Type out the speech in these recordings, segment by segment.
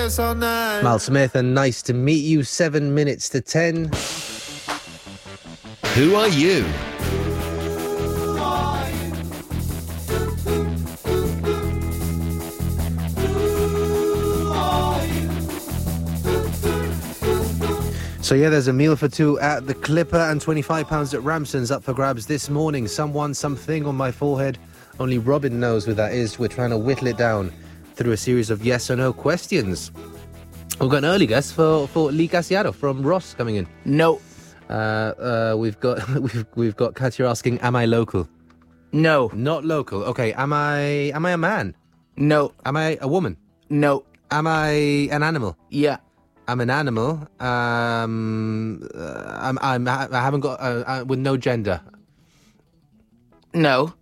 dance all night. Mal Smith and Nice to Meet You, 7 minutes to 10. Who are you? So yeah, there's a meal for two at the Clipper and £25 at Ramson's up for grabs this morning. Someone, something on my forehead. Only Robin knows who that is. We're trying to whittle it down through a series of yes or no questions. We've got an early guess for Lee Casiaro from Ross coming in. No. We've got Katya asking, am I local? No. Not local. Okay, am I a man? No. Am I a woman? No. Am I an animal? Yeah. I'm an animal. I haven't got with no gender. No.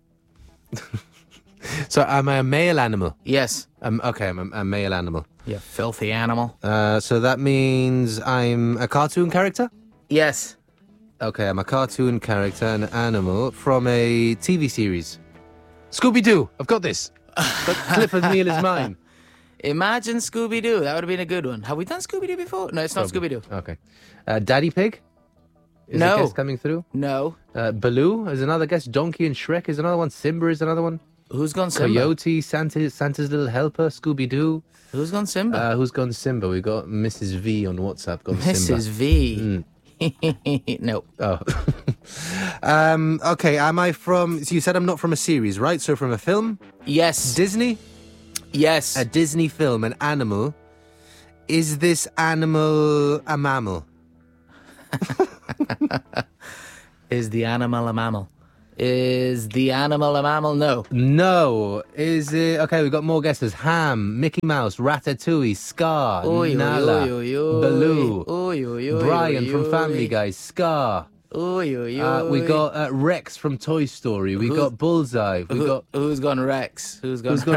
So am I a male animal? Yes. Okay, I'm a male animal. You filthy animal. So that means I'm a cartoon character? Yes. Okay, I'm a cartoon character, an animal from a TV series. Scooby-Doo, I've got this. But Clifford Meal is mine. Imagine Scooby-Doo. That would have been a good one. Have we done Scooby-Doo before? No, it's not Scooby-Doo. Okay. Daddy Pig? Is No. a guess coming through? No. Baloo is another guess. Donkey and Shrek is another one. Simba is another one. Who's gone Simba? Coyote, Santa's little helper, Scooby-Doo. Who's gone Simba? Who's gone Simba? We got Mrs. V on WhatsApp gone Simba. Mrs. V. No. Oh. Okay, am I from... So you said I'm not from a series, right? So from a film? Yes. Disney? Yes. A Disney film, an animal. Is this animal a mammal? Is the animal a mammal? Is the animal a mammal? No. No. Is it... Okay, we've got more guesses. Ham, Mickey Mouse, Ratatouille, Scar, Nala, Baloo, Brian from Family Guy, Scar. We got Rex from Toy Story. We got Bullseye. Who's gone Rex? Who's gone